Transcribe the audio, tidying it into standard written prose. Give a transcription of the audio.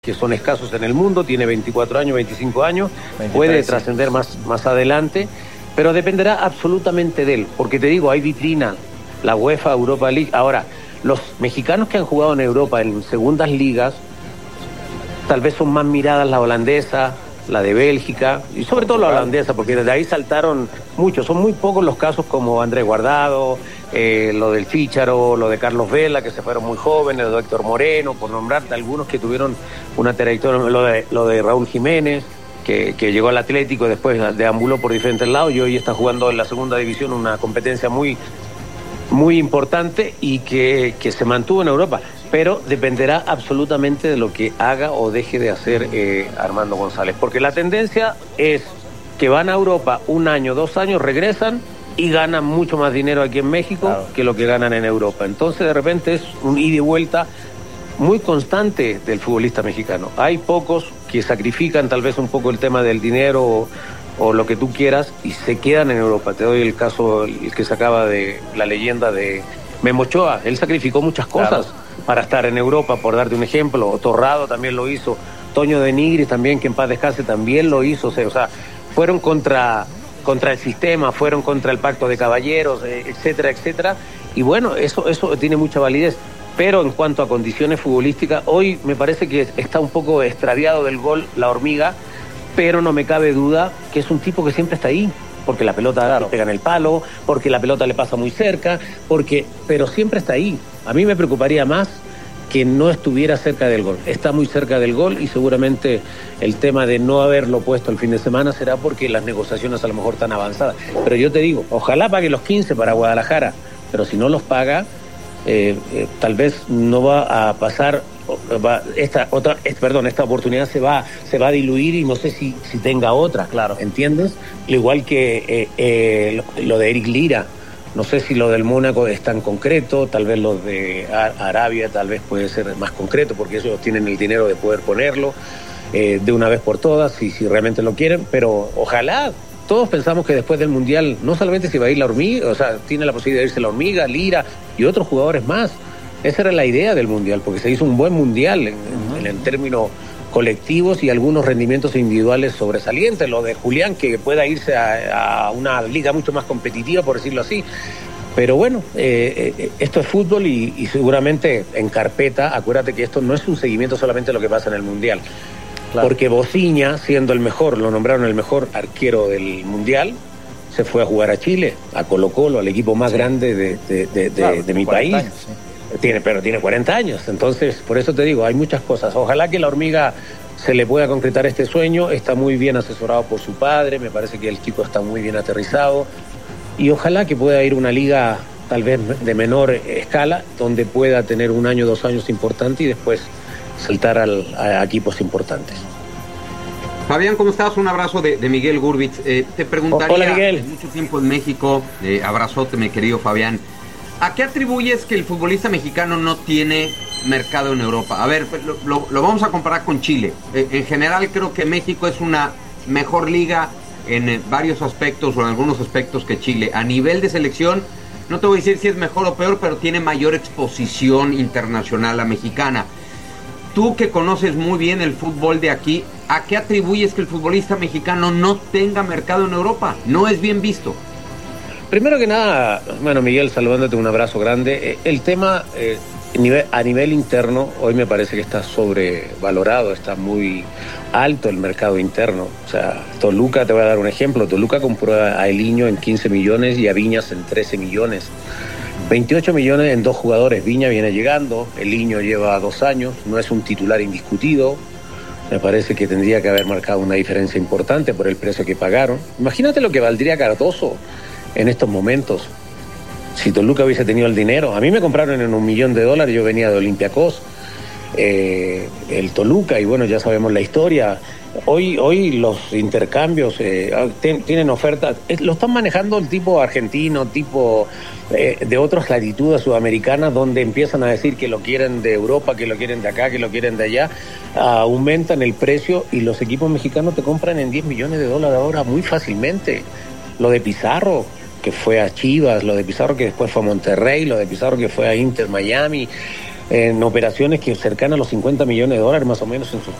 que son escasos en el mundo, tiene 24 años, 25 años, 23, puede sí. trascender más adelante, pero dependerá absolutamente de él, porque te digo, hay vitrina, la UEFA Europa League. Ahora, los mexicanos que han jugado en Europa en segundas ligas, tal vez son más miradas la holandesa, la de Bélgica, y sobre todo la holandesa, porque desde ahí saltaron muchos. Son muy pocos los casos como Andrés Guardado, lo del Chícharo, lo de Carlos Vela, que se fueron muy jóvenes, lo de Héctor Moreno, por nombrarte algunos que tuvieron una trayectoria, lo de Raúl Jiménez, que llegó al Atlético y después deambuló por diferentes lados y hoy está jugando en la segunda división una competencia muy importante y que se mantuvo en Europa. Pero dependerá absolutamente de lo que haga o deje de hacer Armando González. Porque la tendencia es que van a Europa un año, 2 años, regresan y ganan mucho más dinero aquí en México, claro, que lo que ganan en Europa. Entonces, de repente, es un ida y vuelta muy constante del futbolista mexicano. Hay pocos que sacrifican tal vez un poco el tema del dinero o lo que tú quieras y se quedan en Europa. Te doy el caso, el que sacaba de la leyenda de Memo Ochoa. Él sacrificó muchas cosas, claro, para estar en Europa, por darte un ejemplo. Torrado también lo hizo, Toño de Nigris también, que en paz descanse, también lo hizo. O sea, fueron contra el sistema, fueron contra el pacto de caballeros, etcétera, etcétera. Y bueno, eso tiene mucha validez. Pero en cuanto a condiciones futbolísticas, hoy me parece que está un poco extraviado del gol la Hormiga, pero no me cabe duda que es un tipo que siempre está ahí. Porque la pelota, claro, le pega en el palo, porque la pelota le pasa muy cerca, pero siempre está ahí. A mí me preocuparía más que no estuviera cerca del gol. Está muy cerca del gol y seguramente el tema de no haberlo puesto el fin de semana será porque las negociaciones a lo mejor están avanzadas. Pero yo te digo, ojalá pague los 15 para Guadalajara, pero si no los paga, tal vez no va a pasar. Esta oportunidad se va a diluir y no sé si tenga otra, claro, ¿entiendes? Igual que lo de Eric Lira, no sé si lo del Mónaco es tan concreto, tal vez lo de Arabia tal vez puede ser más concreto porque ellos tienen el dinero de poder ponerlo de una vez por todas, si realmente lo quieren, pero ojalá. Todos pensamos que después del Mundial no solamente se va a ir la Hormiga, o sea, tiene la posibilidad de irse la Hormiga, Lira y otros jugadores más. Esa era la idea del Mundial, porque se hizo un buen Mundial en términos colectivos y algunos rendimientos individuales sobresalientes. Lo de Julián, que pueda irse a una liga mucho más competitiva, por decirlo así. Pero bueno, esto es fútbol y seguramente en carpeta, acuérdate que esto no es un seguimiento solamente de lo que pasa en el Mundial. Claro. Porque Bociña, siendo el mejor, lo nombraron el mejor arquero del Mundial, se fue a jugar a Chile, a Colo-Colo, al equipo más grande de mi país. Años, sí. Pero tiene 40 años, entonces por eso te digo, hay muchas cosas. Ojalá que la Hormiga se le pueda concretar este sueño, está muy bien asesorado por su padre, me parece que el chico está muy bien aterrizado y ojalá que pueda ir a una liga tal vez de menor escala, donde pueda tener 1 año, 2 años importante y después saltar a equipos importantes. Fabián, ¿cómo estás? Un abrazo de Miguel Gurbitz. Te preguntaría, hola, Miguel. Mucho tiempo en México, abrazote, mi querido Fabián. ¿A qué atribuyes que el futbolista mexicano no tiene mercado en Europa? A ver, lo vamos a comparar con Chile. En general creo que México es una mejor liga en varios aspectos o en algunos aspectos que Chile. A nivel de selección, no te voy a decir si es mejor o peor, pero tiene mayor exposición internacional la mexicana. Tú que conoces muy bien el fútbol de aquí, ¿a qué atribuyes que el futbolista mexicano no tenga mercado en Europa? No es bien visto. Primero que nada, bueno, Miguel, saludándote, un abrazo grande. El tema a nivel interno, hoy me parece que está sobrevalorado, está muy alto el mercado interno. O sea, Toluca, te voy a dar un ejemplo, Toluca compró a Eliño en 15 millones y a Viñas en 13 millones. 28 millones en 2 jugadores. Viña viene llegando, Eliño lleva 2 años, no es un titular indiscutido. Me parece que tendría que haber marcado una diferencia importante por el precio que pagaron. Imagínate lo que valdría Cardoso en estos momentos si Toluca hubiese tenido el dinero. A mí me compraron en $1 millón, yo venía de Olympiacos, el Toluca, y bueno, ya sabemos la historia. Hoy los intercambios tienen ofertas, lo están manejando el tipo argentino, tipo de otras latitudes sudamericanas, donde empiezan a decir que lo quieren de Europa, que lo quieren de acá, que lo quieren de allá, aumentan el precio y los equipos mexicanos te compran en $10 millones ahora muy fácilmente. Lo de Pizarro, que fue a Chivas, lo de Pizarro que después fue a Monterrey, lo de Pizarro que fue a Inter Miami. en operaciones que cercanas a los 50 millones de dólares más o menos en sus